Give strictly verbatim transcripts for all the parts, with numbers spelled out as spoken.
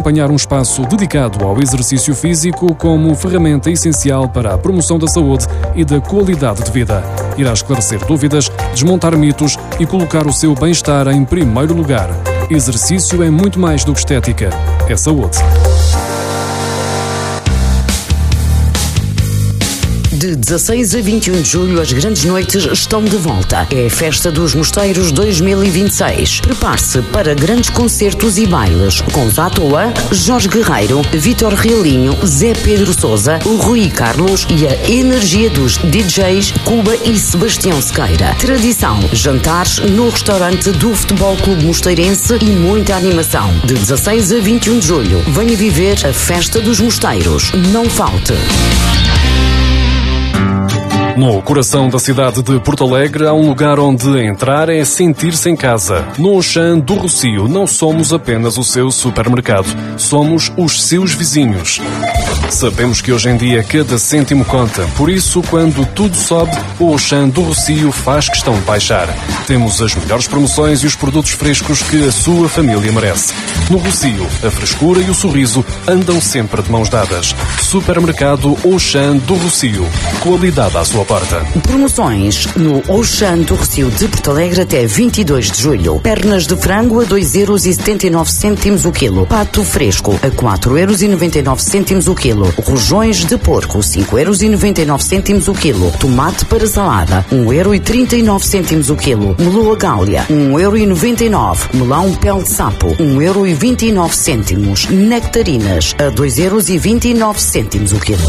acompanhar um espaço dedicado ao exercício físico como ferramenta essencial para a promoção da saúde e da qualidade de vida. Irá esclarecer dúvidas, desmontar mitos e colocar o seu bem-estar em primeiro lugar. Exercício é muito mais do que estética, é saúde. De dezasseis a vinte e um de julho, as grandes noites estão de volta. É a Festa dos Mosteiros dois mil e vinte e seis. Prepare-se para grandes concertos e bailes com Zá Toa, Jorge Guerreiro, Vítor Realinho, Zé Pedro Sousa, o Rui Carlos e a energia dos D Js Cuba e Sebastião Sequeira. Tradição, jantares no restaurante do Futebol Clube Mosteirense e muita animação. De dezasseis a vinte e um de julho, venha viver a Festa dos Mosteiros. Não falte! No coração da cidade de Porto Alegre há um lugar onde entrar é sentir-se em casa. No Auchan do Rossio não somos apenas o seu supermercado, somos os seus vizinhos. Sabemos que hoje em dia cada cêntimo conta, por isso quando tudo sobe, o Auchan do Rossio faz questão de baixar. Temos as melhores promoções e os produtos frescos que a sua família merece. No Rossio, a frescura e o sorriso andam sempre de mãos dadas. Supermercado Auchan do Rossio. Qualidade à sua porta. Promoções no Auchan do Rossio de Porto Alegre até vinte e dois de julho. Pernas de frango a dois euros e setenta e nove cêntimos o quilo. Pato fresco a quatro euros e noventa e nove cêntimos o quilo. Rojões de porco cinco euros e noventa e nove cêntimos o quilo. Tomate para salada um euro e trinta e nove cêntimos o quilo. Meloa gália um euro e noventa e nove. Melão pele de sapo um euro e vinte e nove cêntimos. Nectarinas a dois euros e vinte e nove cêntimos o quilo.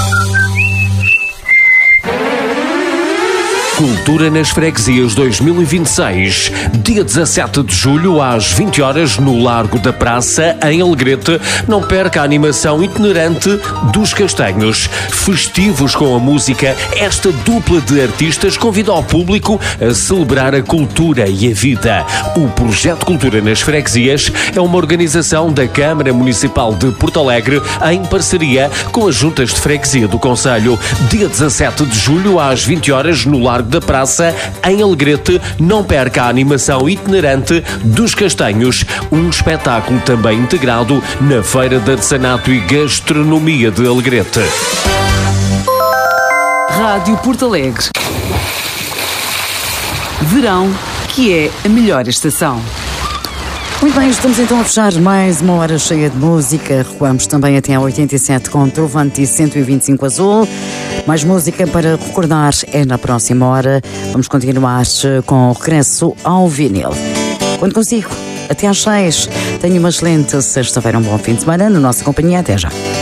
Cultura nas Freguesias dois mil e vinte e seis, dia dezassete de julho às vinte horas no Largo da Praça, em Alegrete. Não perca a animação itinerante dos Castanhos. Festivos com a música, esta dupla de artistas convida ao público a celebrar a cultura e a vida. O Projeto Cultura nas Freguesias é uma organização da Câmara Municipal de Porto Alegre em parceria com as Juntas de Freguesia do Concelho. Dia dezassete de julho às vinte horas no Largo da Praça, em Alegrete. Não perca a animação itinerante dos Castanhos, um espetáculo também integrado na Feira de Artesanato e Gastronomia de Alegrete. Rádio Porto Alegre. Verão, que é a melhor estação. Muito bem, estamos então a fechar mais uma hora cheia de música. Recuamos também até a oitenta e sete com Trovante e cento e vinte e cinco Azul. Mais música para recordar é na próxima hora. Vamos continuar com o regresso ao vinil. Quando consigo, até às seis. Tenha uma excelente sexta-feira, um bom fim de semana. Na nossa companhia, até já.